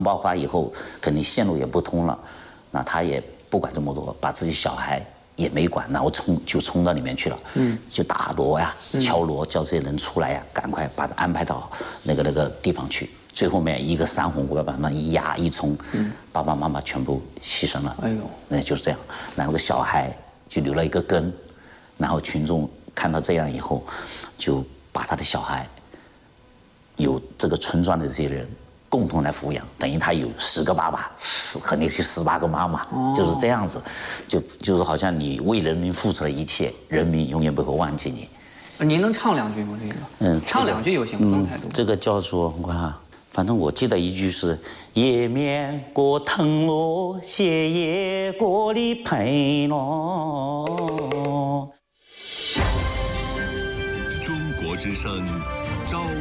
爆发以后，肯定线路也不通了，那他也不管这么多，把自己小孩也没管，然后冲到里面去了，就打锣呀、敲锣，叫这些人出来呀，赶快把他安排到那个地方去。最后面一个山洪过来把他们一压一冲，爸爸妈妈全部牺牲了。哎呦，那就是这样。然后小孩就留了一个根，然后群众看到这样以后，就把他的小孩由这个村庄的这些人共同来抚养，等于他有10个爸爸，肯定是18个妈妈，就是这样子，就是好像你为人民付出了一切，人民永远不会忘记你。 您能唱2句吗？这个，唱2句就行，不能太多。 这个叫做我看，反正我记得一句是“夜面过藤萝，斜夜过里陪咯”。 中国之声，朝。